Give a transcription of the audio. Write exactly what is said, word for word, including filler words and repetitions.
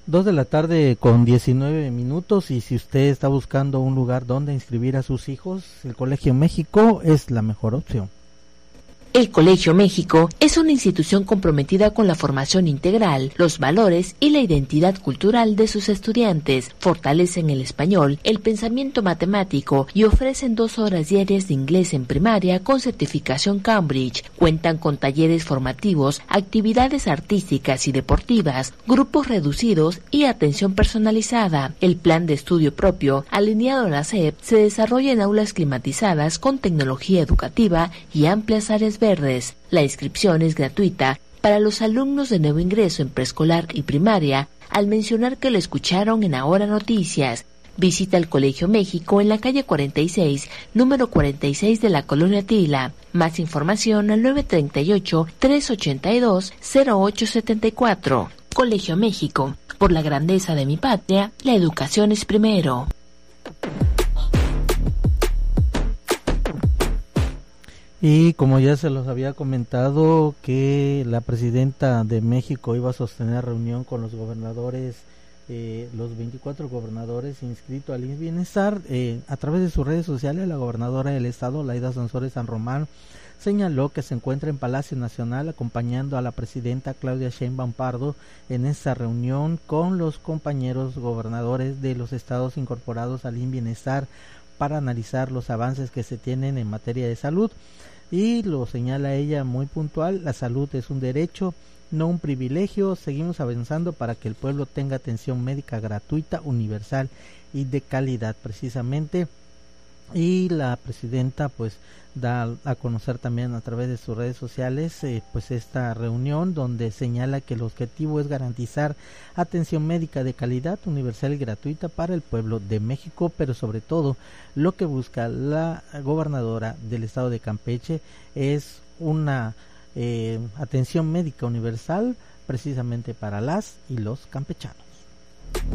Dos de la tarde con diecinueve minutos, y si usted está buscando un lugar donde inscribir a sus hijos, el Colegio México es la mejor opción. El Colegio México es una institución comprometida con la formación integral, los valores y la identidad cultural de sus estudiantes. Fortalecen el español, el pensamiento matemático y ofrecen dos horas diarias de inglés en primaria con certificación Cambridge. Cuentan con talleres formativos, actividades artísticas y deportivas, grupos reducidos y atención personalizada. El plan de estudio propio, alineado a la S E P, se desarrolla en aulas climatizadas con tecnología educativa y amplias áreas verdes. La inscripción es gratuita para los alumnos de nuevo ingreso en preescolar y primaria, al mencionar que lo escucharon en Ahora Noticias. Visita el Colegio México en la calle cuarenta y seis, número cuarenta y seis de la Colonia Tila. Más información al nueve treinta y ocho, trescientos ochenta y dos, cero ocho setenta y cuatro. Colegio México, por la grandeza de mi patria, la educación es primero. Y como ya se los había comentado, que la presidenta de México iba a sostener reunión con los gobernadores, eh, los veinticuatro gobernadores inscritos al I M S S Bienestar, eh, a través de sus redes sociales, la gobernadora del estado, Laida Sansores San Román, señaló que se encuentra en Palacio Nacional acompañando a la presidenta Claudia Sheinbaum Pardo en esta reunión con los compañeros gobernadores de los estados incorporados al I M S S Bienestar para analizar los avances que se tienen en materia de salud. Y lo señala ella muy puntual: la salud es un derecho, no un privilegio. Seguimos avanzando para que el pueblo tenga atención médica gratuita, universal y de calidad, precisamente. Y la presidenta pues da a conocer también a través de sus redes sociales eh, pues esta reunión, donde señala que el objetivo es garantizar atención médica de calidad, universal y gratuita para el pueblo de México, pero sobre todo lo que busca la gobernadora del estado de Campeche es una eh, atención médica universal precisamente para las y los campechanos.